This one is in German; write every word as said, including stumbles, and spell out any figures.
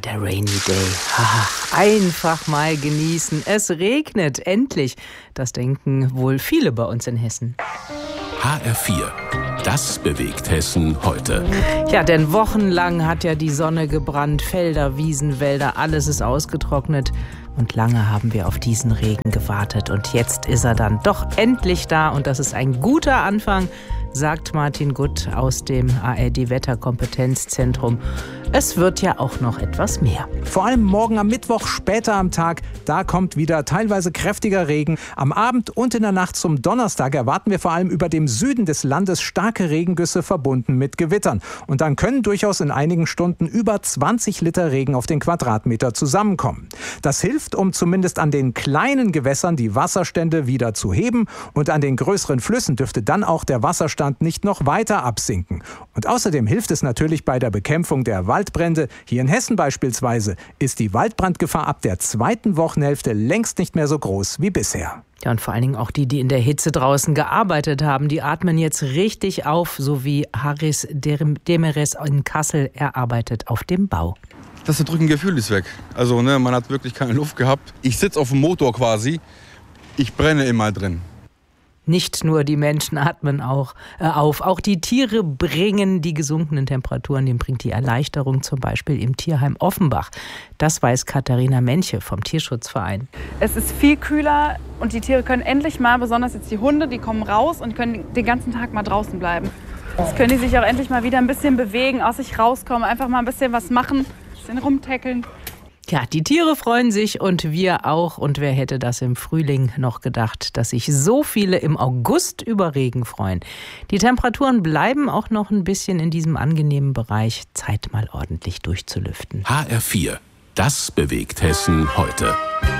der Rainy Day. Ach, einfach mal genießen. Es regnet, endlich. Das denken wohl viele bei uns in Hessen. H R vier. Das bewegt Hessen heute. Ja, denn wochenlang hat ja die Sonne gebrannt. Felder, Wiesen, Wälder, alles ist ausgetrocknet. Und lange haben wir auf diesen Regen gewartet. Und jetzt ist er dann doch endlich da. Und das ist ein guter Anfang, sagt Martin Gutt aus dem A R D-Wetterkompetenzzentrum. Es wird ja auch noch etwas mehr. Vor allem morgen am Mittwoch, später am Tag, da kommt wieder teilweise kräftiger Regen. Am Abend und in der Nacht zum Donnerstag erwarten wir vor allem über dem Süden des Landes starke Regengüsse verbunden mit Gewittern. Und dann können durchaus in einigen Stunden über zwanzig Liter Regen auf den Quadratmeter zusammenkommen. Das hilft, um zumindest an den kleinen Gewässern die Wasserstände wieder zu heben. Und an den größeren Flüssen dürfte dann auch der Wasserstand nicht noch weiter absinken. Und außerdem hilft es natürlich bei der Bekämpfung der Waldbrände. Hier in Hessen beispielsweise ist die Waldbrandgefahr ab der zweiten Wochenhälfte längst nicht mehr so groß wie bisher. Ja, und vor allen Dingen auch die, die in der Hitze draußen gearbeitet haben, die atmen jetzt richtig auf, so wie Haris Demeres in Kassel. Er arbeitet auf dem Bau. Das bedrückende Gefühl ist weg. Also ne, man hat wirklich keine Luft gehabt. Ich sitze auf dem Motor quasi. Ich brenne immer drin. Nicht nur die Menschen atmen auch äh, auf, auch die Tiere bringen die gesunkenen Temperaturen, dem bringt die Erleichterung, zum Beispiel im Tierheim Offenbach. Das weiß Katharina Menche vom Tierschutzverein. Es ist viel kühler und die Tiere können endlich mal, besonders jetzt die Hunde, die kommen raus und können den ganzen Tag mal draußen bleiben. Jetzt können die sich auch endlich mal wieder ein bisschen bewegen, aus sich rauskommen, einfach mal ein bisschen was machen, ein bisschen rumtackeln. Ja, die Tiere freuen sich und wir auch. Und wer hätte das im Frühling noch gedacht, dass sich so viele im August über Regen freuen. Die Temperaturen bleiben auch noch ein bisschen in diesem angenehmen Bereich. Zeit mal ordentlich durchzulüften. H R vier. Das bewegt Hessen heute.